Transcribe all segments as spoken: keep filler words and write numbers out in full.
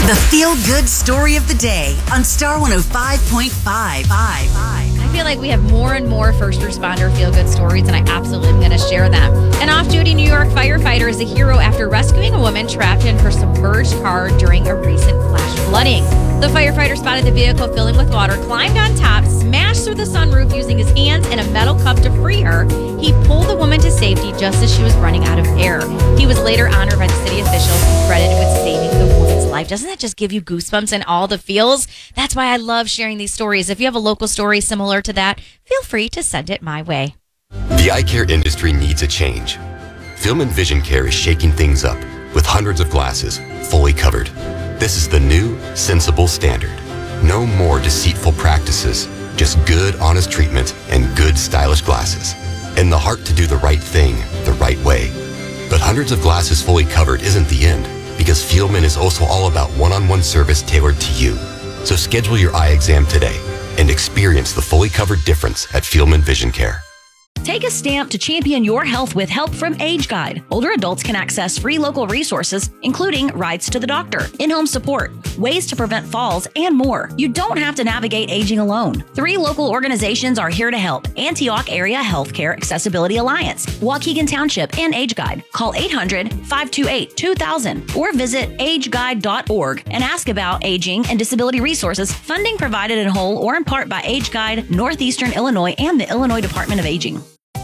The feel-good story of the day on Star one oh five point five. I feel like we have more and more first responder feel-good stories, and I absolutely am going to share them. An off-duty New York firefighter is a hero after rescuing a woman trapped in her submerged car during a recent flash flooding. The firefighter spotted the vehicle filling with water, climbed on top, smashed through the sunroof using his hands and a metal cup to free her. He pulled the woman to safety just as she was running out of air. He was later honored by the city officials and credited with saving the woman's life. Doesn't that just give you goosebumps and all the feels? That's why I love sharing these stories. If you have a local story similar to that, feel free to send it my way. The eye care industry needs a change. Film and Vision Care is shaking things up with hundreds of glasses fully covered. This is the new, sensible standard. No more deceitful practices, just good, honest treatment and good, stylish glasses. And the heart to do the right thing the right way. But hundreds of glasses fully covered isn't the end, because Fielman is also all about one-on-one service tailored to you. So schedule your eye exam today and experience the fully covered difference at Fielman Vision Care. Take a stamp to champion your health with help from Age Guide. Older adults can access free local resources, including rides to the doctor, in-home support, ways to prevent falls, and more. You don't have to navigate aging alone. Three local organizations are here to help: Antioch Area Healthcare Accessibility Alliance, Waukegan Township, and Age Guide. Call eight hundred, five two eight, two thousand or visit age guide dot org and ask about aging and disability resources. Funding provided in whole or in part by Age Guide, Northeastern Illinois, and the Illinois Department of Aging.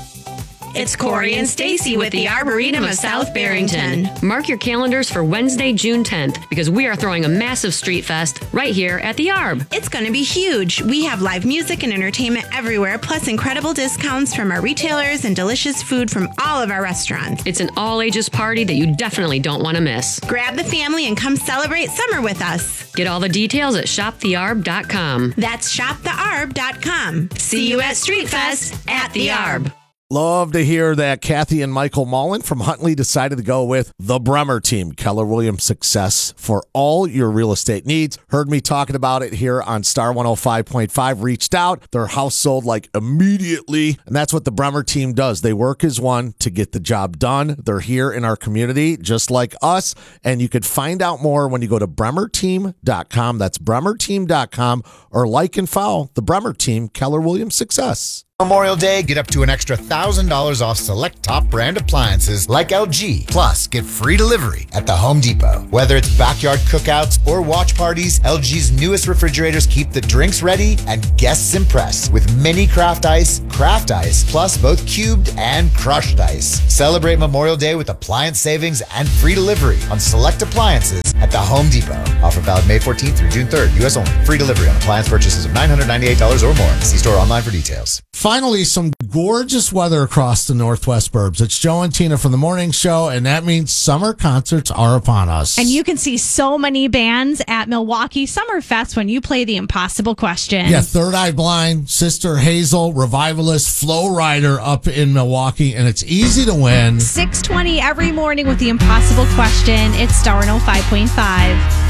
It's Corey and Stacy with the Arboretum of South Barrington. Mark your calendars for Wednesday, June tenth, because we are throwing a massive street fest right here at the Arb. It's going to be huge. We have live music and entertainment everywhere, plus incredible discounts from our retailers and delicious food from all of our restaurants. It's an all-ages party that you definitely don't want to miss. Grab the family and come celebrate summer with us. Get all the details at shop the arb dot com. That's shop the arb dot com. See you at Street Fest at the Arb. Love to hear that Kathy and Michael Mullen from Huntley decided to go with the Bremer team. Keller Williams Success for all your real estate needs. Heard me talking about it here on Star one oh five point five. Reached out. Their house sold like immediately. And that's what the Bremer team does. They work as one to get the job done. They're here in our community just like us. And you could find out more when you go to bremer team dot com. That's bremer team dot com, or like and follow the Bremer team, Keller Williams Success. Memorial Day, get up to an extra one thousand dollars off select top brand appliances like L G. Plus, get free delivery at the Home Depot. Whether it's backyard cookouts or watch parties, L G's newest refrigerators keep the drinks ready and guests impressed with mini craft ice, craft ice, plus both cubed and crushed ice. Celebrate Memorial Day with appliance savings and free delivery on select appliances at the Home Depot. Offer valid May fourteenth through June third, U S only. Free delivery on appliance purchases of nine hundred ninety-eight dollars or more. See store online for details. Finally, some gorgeous weather across the Northwest Burbs. It's Joe and Tina from the morning show, and that means summer concerts are upon us. And you can see so many bands at Milwaukee Summerfest when you play the Impossible Question. Yeah, Third Eye Blind, Sister Hazel, Revivalist, Flow Rider up in Milwaukee, and it's easy to win. six twenty every morning with the Impossible Question. It's Star one oh five point five.